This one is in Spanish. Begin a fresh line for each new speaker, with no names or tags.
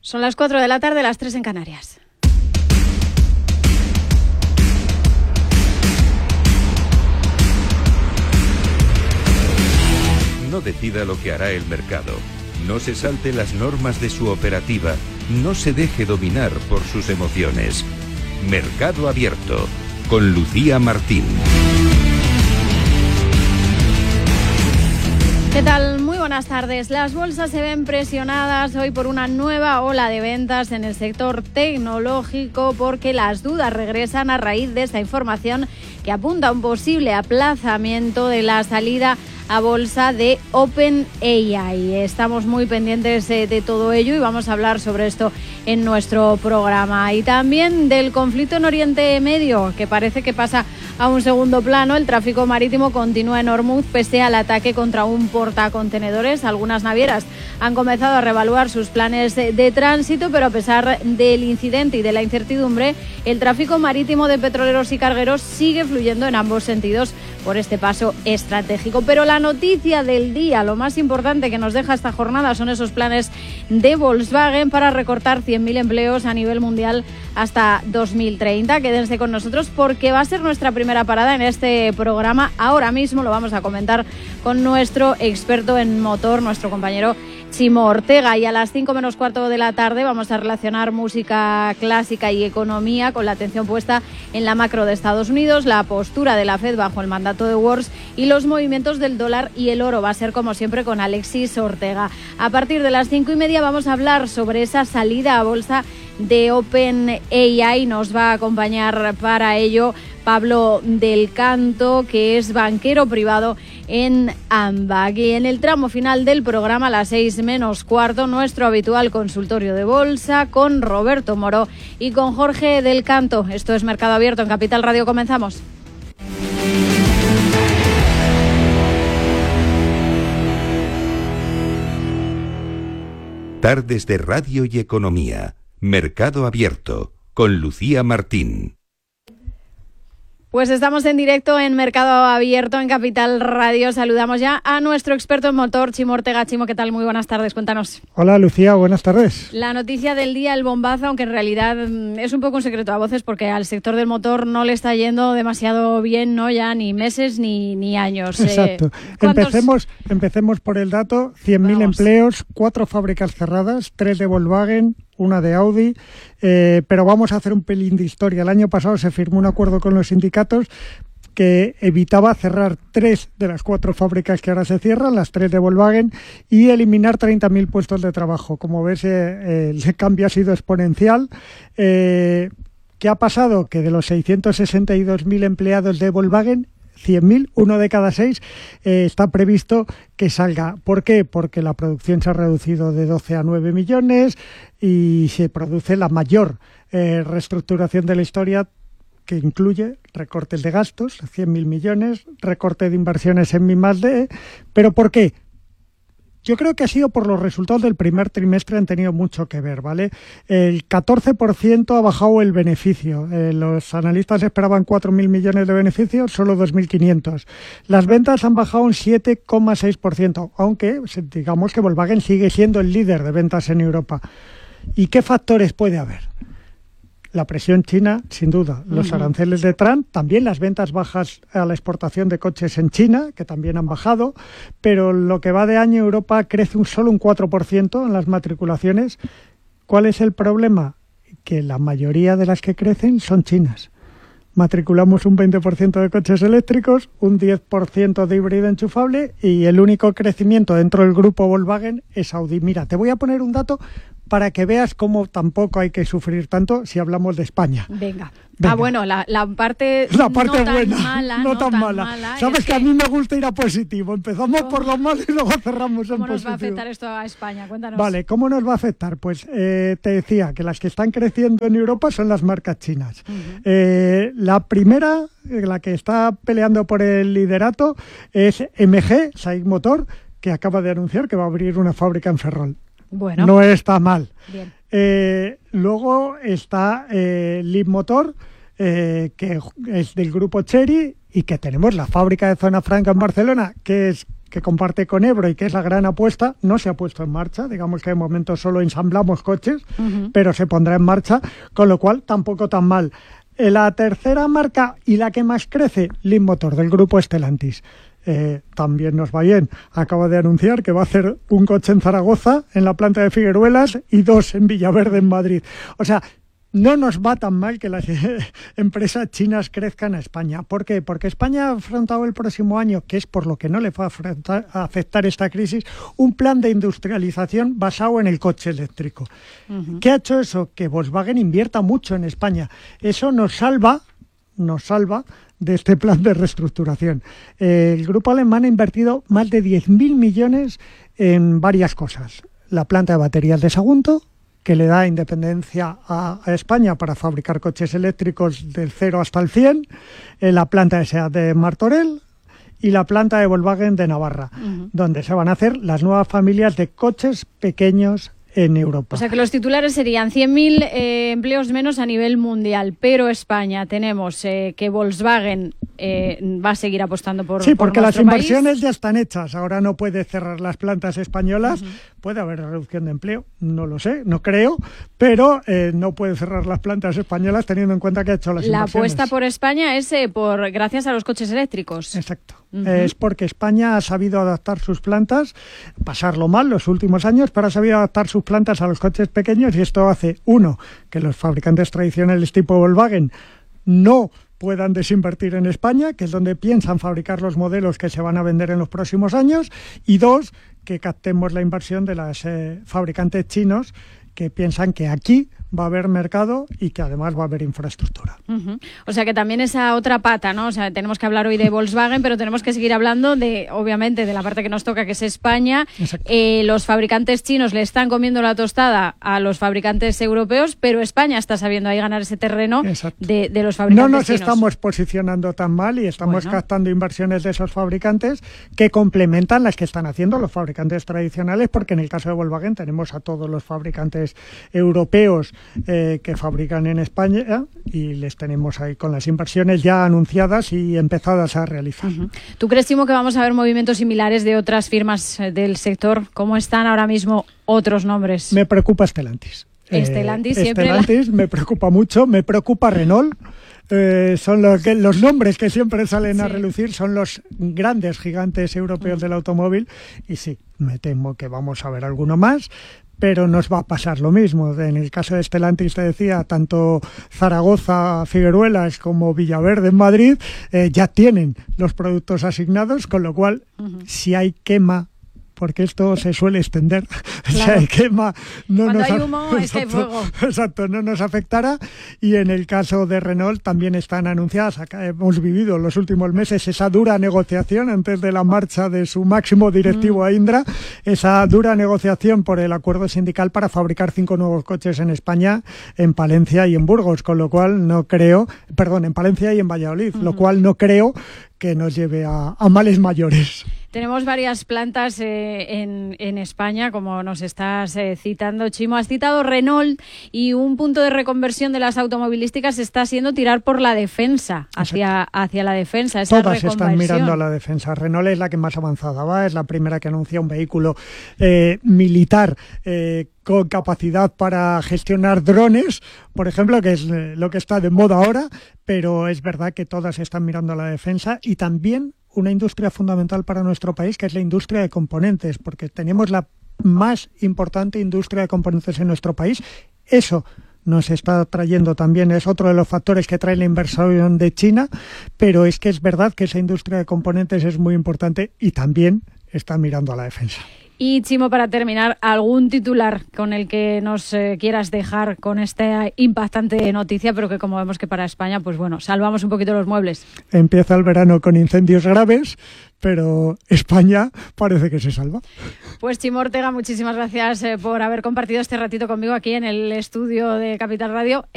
Son las 4 de la tarde, las 3 en Canarias.
No decida lo que hará el mercado. No se salte las normas de su operativa. No se deje dominar por sus emociones. Mercado Abierto, con Lucía Martín.
¿Qué tal? Muy buenas tardes. Las bolsas se ven presionadas hoy por una nueva ola de ventas en el sector tecnológico porque las dudas regresan a raíz de esta información que apunta a un posible aplazamiento de la salida a bolsa de OpenAI. Estamos muy pendientes de todo ello y vamos a hablar sobre esto en nuestro programa. Y también del conflicto en Oriente Medio, que parece que pasa a un segundo plano. El tráfico marítimo continúa en Hormuz pese al ataque contra un portacontenedores. Algunas navieras han comenzado a reevaluar sus planes de tránsito, pero a pesar del incidente y de la incertidumbre, el tráfico marítimo de petroleros y cargueros sigue fluyendo en ambos sentidos por este paso estratégico. Pero la noticia del día, lo más importante que nos deja esta jornada, son esos planes de Volkswagen para recortar 100.000 empleos a nivel mundial hasta 2030. Quédense con nosotros porque va a ser nuestra primera parada en este programa. Ahora mismo lo vamos a comentar con nuestro experto en motor, nuestro compañero Chimo Ortega, y a las 5 menos cuarto de la tarde vamos a relacionar música clásica y economía con la atención puesta en la macro de Estados Unidos, la postura de la FED bajo el mandato de Works y los movimientos del dólar y el oro. Va a ser como siempre con Alexis Ortega. A partir de las 5:30 vamos a hablar sobre esa salida a bolsa de OpenAI. Nos va a acompañar para ello Pablo del Canto, que es banquero privado en AMBAC. Y en el tramo final del programa, a las 6 menos cuarto, nuestro habitual consultorio de bolsa con Roberto Moro y con Jorge del Canto. Esto es Mercado Abierto en Capital Radio. Comenzamos.
Tardes de Radio y Economía. Mercado Abierto, con Lucía Martín.
Pues estamos en directo en Mercado Abierto en Capital Radio. Saludamos ya a nuestro experto en motor, Chimo Ortega. Chimo, ¿qué tal? Muy buenas tardes, cuéntanos.
Hola Lucía, buenas tardes.
La noticia del día, el bombazo, aunque en realidad es un poco un secreto a voces porque al sector del motor no le está yendo demasiado bien, ¿no? Ya ni meses ni años.
Exacto. Empecemos por el dato, 100.000 empleos, 4 fábricas cerradas, 3 de Volkswagen, una de Audi, pero vamos a hacer un pelín de historia. El año pasado se firmó un acuerdo con los sindicatos que evitaba cerrar 3 de las 4 fábricas que ahora se cierran, las 3 de Volkswagen, y eliminar 30.000 puestos de trabajo. Como ves, el cambio ha sido exponencial. ¿Qué ha pasado? Que de los 662.000 empleados de Volkswagen, 100.000, uno de cada 6, está previsto que salga. ¿Por qué? Porque la producción se ha reducido de 12 a 9 millones y se produce la mayor reestructuración de la historia, que incluye recortes de gastos, 100.000 millones, recorte de inversiones en I+D. ¿Pero por qué? Yo creo que ha sido por los resultados del primer trimestre, han tenido mucho que ver, ¿vale? El 14% ha bajado el beneficio. Los analistas esperaban 4.000 millones de beneficios, solo 2.500. Las ventas han bajado un 7,6%, aunque digamos que Volkswagen sigue siendo el líder de ventas en Europa. ¿Y qué factores puede haber? La presión china, sin duda. Los aranceles de Trump, también las ventas bajas a la exportación de coches en China, que también han bajado, pero lo que va de año Europa crece solo un 4% en las matriculaciones. ¿Cuál es el problema? Que la mayoría de las que crecen son chinas. Matriculamos un 20% de coches eléctricos, un 10% de híbrido enchufable y el único crecimiento dentro del grupo Volkswagen es Audi. Mira, te voy a poner un dato para que veas cómo tampoco hay que sufrir tanto si hablamos de España.
Venga. Bueno, la parte
no buena,
tan mala.
Sabes que a mí me gusta ir a positivo. Empezamos por lo malo y luego cerramos en positivo.
¿Cómo nos va a afectar esto a España? Cuéntanos.
Vale, ¿cómo nos va a afectar? Pues te decía que las que están creciendo en Europa son las marcas chinas. La primera, la que está peleando por el liderato, es MG, SAIC Motor, que acaba de anunciar que va a abrir una fábrica en Ferrol.
Bueno.
No está mal.
Bien.
Luego está Leapmotor, que es del grupo Chery, y que tenemos la fábrica de Zona Franca en Barcelona, que es que comparte con Ebro y que es la gran apuesta, no se ha puesto en marcha. Digamos que de momento solo ensamblamos coches, pero se pondrá en marcha, con lo cual tampoco tan mal. La tercera marca y la que más crece, Leapmotor, del grupo Stellantis. También nos va bien. Acaba de anunciar que va a hacer un coche en Zaragoza, en la planta de Figueruelas, y 2 en Villaverde, en Madrid. O sea, no nos va tan mal que las empresas chinas crezcan a España. ¿Por qué? Porque España ha afrontado el próximo año, que es por lo que no le va a afectar esta crisis, un plan de industrialización basado en el coche eléctrico. ¿Qué ha hecho eso? Que Volkswagen invierta mucho en España. Eso nos salva de este plan de reestructuración. El grupo alemán ha invertido más de 10.000 millones en varias cosas. La planta de baterías de Sagunto, que le da independencia a España para fabricar coches eléctricos del 0 hasta el 100, la planta de SEAT de Martorell y la planta de Volkswagen de Navarra, donde se van a hacer las nuevas familias de coches pequeños en Europa.
O sea que los titulares serían 100.000 empleos menos a nivel mundial, pero España tenemos que Volkswagen va a seguir apostando por
Sí, porque las inversiones
país.
Ya están hechas. Ahora no puede cerrar las plantas españolas. Puede haber reducción de empleo, no lo sé, no creo, pero no puede cerrar las plantas españolas teniendo en cuenta que ha hecho las inversiones.
La apuesta por España es gracias a los coches eléctricos.
Exacto. Es porque España ha sabido adaptar sus plantas, pasarlo mal los últimos años, pero ha sabido adaptar sus plantas a los coches pequeños, y esto hace, uno, que los fabricantes tradicionales tipo Volkswagen no puedan desinvertir en España, que es donde piensan fabricar los modelos que se van a vender en los próximos años, y dos, que captemos la inversión de los fabricantes chinos, que piensan que aquí va a haber mercado y que además va a haber infraestructura.
O sea que también esa otra pata, ¿no? O sea, tenemos que hablar hoy de Volkswagen, pero tenemos que seguir hablando obviamente, de la parte que nos toca, que es España. Los fabricantes chinos le están comiendo la tostada a los fabricantes europeos, pero España está sabiendo ahí ganar ese terreno de los fabricantes chinos.
No nos estamos posicionando tan mal y estamos captando inversiones de esos fabricantes que complementan las que están haciendo los fabricantes tradicionales, porque en el caso de Volkswagen tenemos a todos los fabricantes europeos que fabrican en España y les tenemos ahí con las inversiones ya anunciadas y empezadas a realizar.
¿Tú crees, Timo, que vamos a ver movimientos similares de otras firmas del sector? ¿Cómo están ahora mismo otros nombres?
Me preocupa Stellantis.
Stellantis siempre.
Stellantis me preocupa mucho, me preocupa Renault. Son los nombres que siempre salen a relucir, son los grandes gigantes europeos del automóvil, y sí, me temo que vamos a ver alguno más, pero nos va a pasar lo mismo. En el caso de Stellantis, te decía, tanto Zaragoza, Figueruelas como Villaverde en Madrid ya tienen los productos asignados, con lo cual, si hay quema, porque esto se suele extender, si hay quema,
cuando hay humo, es que hay fuego.
Exacto, no nos afectará. Y en el caso de Renault también están anunciadas, acá hemos vivido en los últimos meses esa dura negociación antes de la marcha de su máximo directivo a Indra, esa dura negociación por el acuerdo sindical para fabricar 5 nuevos coches en España, en Palencia y en Burgos, con lo cual no creo, en Palencia y en Valladolid, lo cual no creo que nos lleve a males mayores.
Tenemos varias plantas en España, como nos estás citando, Chimo. Has citado Renault, y un punto de reconversión de las automovilísticas está siendo tirar por la defensa, hacia la defensa. Esa
Todas están mirando a la defensa. Renault es la que más avanzada va, es la primera que anuncia un vehículo militar con capacidad para gestionar drones, por ejemplo, que es lo que está de moda ahora, pero es verdad que todas están mirando a la defensa, y también una industria fundamental para nuestro país, que es la industria de componentes, porque tenemos la más importante industria de componentes en nuestro país. Eso nos está trayendo también, es otro de los factores que trae la inversión de China, pero es que es verdad que esa industria de componentes es muy importante y también está mirando a la defensa.
Y, Chimo, para terminar, ¿algún titular con el que nos quieras dejar con esta impactante noticia, pero que, como vemos que para España, pues bueno, salvamos un poquito los muebles?
Empieza el verano con incendios graves, pero España parece que se salva.
Pues, Chimo Ortega, muchísimas gracias por haber compartido este ratito conmigo aquí en el estudio de Capital Radio.